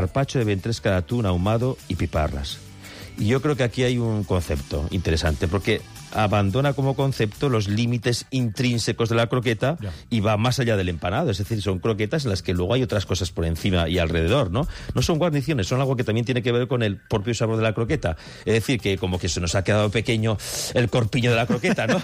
carpaccio de ventresca de atún ahumado y piparras. Y yo creo que aquí hay un concepto interesante, porque abandona como concepto los límites intrínsecos de la croqueta y va más allá del empanado. Es decir, son croquetas en las que luego hay otras cosas por encima y alrededor, ¿no? No son guarniciones, son algo que también tiene que ver con el propio sabor de la croqueta. Es decir, que como que se nos ha quedado pequeño el corpiño de la croqueta, ¿no?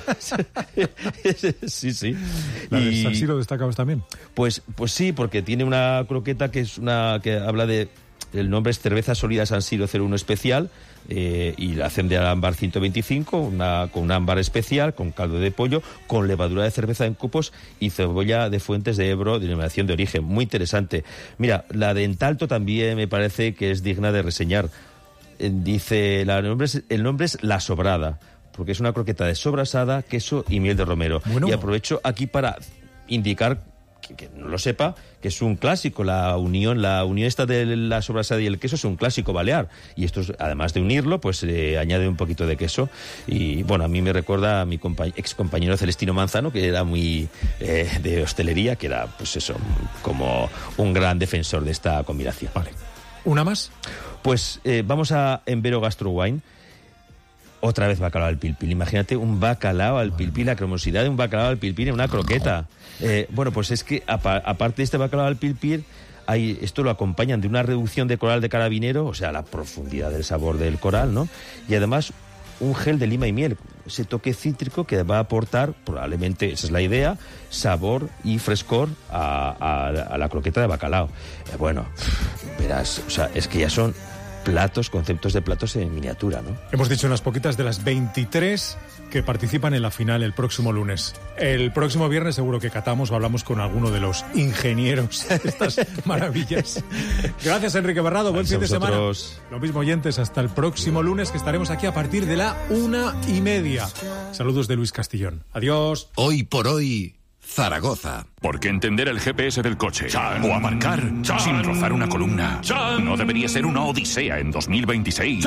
Sí. ¿La de San Siro destacamos también? Pues sí, porque tiene una croqueta que habla de... El nombre es cerveza sólida San Siro 01 especial, y la hacen de ámbar 125, con un ámbar especial, con caldo de pollo, con levadura de cerveza en cupos y cebolla de Fuentes de Ebro, denominación de origen. Muy interesante. Mira, la de Entalto también me parece que es digna de reseñar. Dice, el nombre es La Sobrada, porque es una croqueta de sobrasada, queso y miel de romero. Bueno. Y aprovecho aquí para indicar, que no lo sepa, que es un clásico, la unión esta de la sobrasada y el queso es un clásico balear, y esto además de unirlo, pues añade un poquito de queso. Y bueno, a mí me recuerda a mi ex compañero Celestino Manzano, que era muy de hostelería, que era pues eso, como un gran defensor de esta combinación. Vale. ¿Una más? Pues vamos a Envero Gastro Wine. Otra vez bacalao al pilpil. Imagínate un bacalao al pilpil, la cremosidad de un bacalao al pilpil en una croqueta. Bueno, pues es que aparte de este bacalao al pilpil, esto lo acompañan de una reducción de coral de carabinero, o sea, la profundidad del sabor del coral, ¿no? Y además un gel de lima y miel, ese toque cítrico que va a aportar, probablemente, esa es la idea, sabor y frescor a la croqueta de bacalao. Bueno, verás, o sea, es que ya son conceptos de platos en miniatura, ¿no? Hemos dicho unas poquitas de las 23 que participan en la final el próximo lunes. El próximo viernes seguro que catamos o hablamos con alguno de los ingenieros de estas maravillas. Gracias, Enrique Barrado. Buen fin de semana. Lo mismo, oyentes, hasta el próximo lunes, que estaremos aquí a partir de la 1:30. Saludos de Luis Castillón. Adiós. Hoy por hoy, Zaragoza. Porque entender el GPS del coche o aparcar sin rozar una columna no debería ser una odisea en 2026.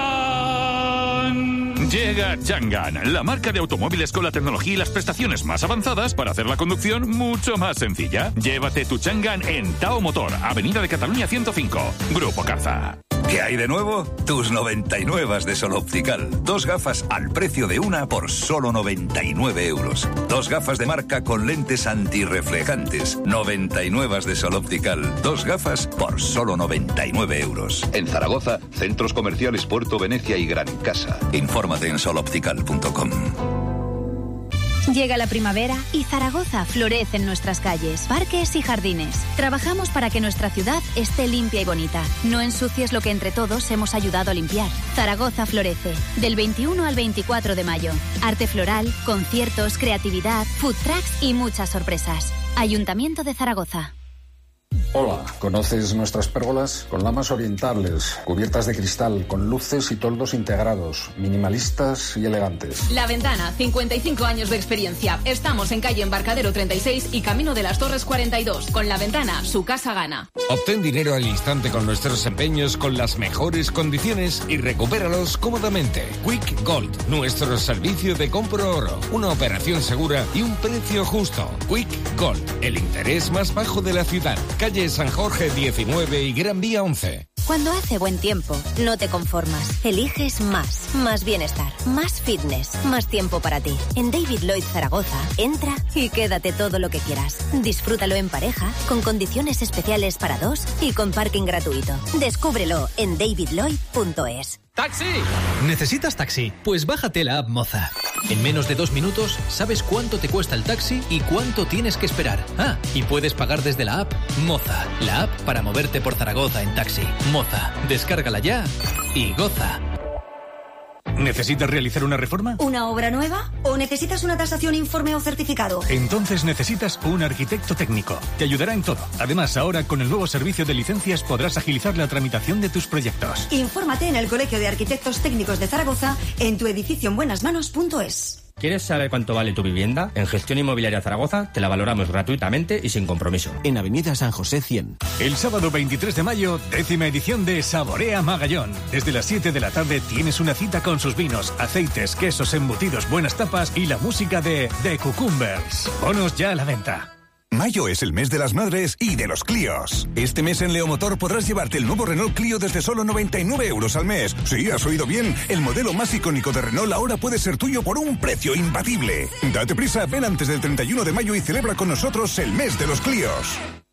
¡Changan! Llega Changan, la marca de automóviles con la tecnología y las prestaciones más avanzadas para hacer la conducción mucho más sencilla. Llévate tu Changan en Tao Motor, Avenida de Cataluña 105, Grupo Carza. ¿Qué hay de nuevo? Tus 99 de Sol Optical. 2 gafas al precio de una por solo 99 euros. 2 gafas de marca con lentes antirreflejantes. 99 de Sol Optical. 2 gafas por solo 99 euros. En Zaragoza, centros comerciales Puerto Venecia y Gran Casa. Infórmate en soloptical.com. Llega la primavera y Zaragoza florece en nuestras calles, parques y jardines. Trabajamos para que nuestra ciudad esté limpia y bonita. No ensucies lo que entre todos hemos ayudado a limpiar. Zaragoza florece, del 21 al 24 de mayo. Arte floral, conciertos, creatividad, food trucks y muchas sorpresas. Ayuntamiento de Zaragoza. Hola, ¿conoces nuestras pérgolas? Con lamas orientales, cubiertas de cristal, con luces y toldos integrados, minimalistas y elegantes. La Ventana, 55 años de experiencia. Estamos en calle Embarcadero 36 y Camino de las Torres 42. Con La Ventana, su casa gana. Obtén dinero al instante con nuestros empeños con las mejores condiciones y recupéralos cómodamente. Quick Gold, nuestro servicio de compro oro. Una operación segura y un precio justo. Quick Gold, el interés más bajo de la ciudad. Calle San Jorge 19 y Gran Vía 11. Cuando hace buen tiempo, no te conformas. Eliges más bienestar, más fitness, más tiempo para ti. En David Lloyd Zaragoza, entra y quédate todo lo que quieras. Disfrútalo en pareja, con condiciones especiales para 2 y con parking gratuito. Descúbrelo en davidlloyd.es. ¡Taxi! ¿Necesitas taxi? Pues bájate la app Moza. En menos de 2 minutos sabes cuánto te cuesta el taxi y cuánto tienes que esperar. Y puedes pagar desde la app Moza, la app para moverte por Zaragoza en taxi. Moza, descárgala ya y goza. ¿Necesitas realizar una reforma? ¿Una obra nueva? ¿O necesitas una tasación, informe o certificado? Entonces necesitas un arquitecto técnico. Te ayudará en todo. Además, ahora con el nuevo servicio de licencias podrás agilizar la tramitación de tus proyectos. Infórmate en el Colegio de Arquitectos Técnicos de Zaragoza en tu edificio en buenasmanos.es. ¿Quieres saber cuánto vale tu vivienda? En Gestión Inmobiliaria Zaragoza te la valoramos gratuitamente y sin compromiso. En Avenida San José 100. El sábado 23 de mayo, 10ª edición de Saborea Magallón. Desde las 7 de la tarde tienes una cita con sus vinos, aceites, quesos, embutidos, buenas tapas y la música de The Cucumbers. Bonos ya a la venta. Mayo es el mes de las madres y de los Clios. Este mes en Leomotor podrás llevarte el nuevo Renault Clio desde solo 99 euros al mes. Sí, has oído bien. El modelo más icónico de Renault ahora puede ser tuyo por un precio imbatible. Date prisa, ven antes del 31 de mayo y celebra con nosotros el mes de los Clios.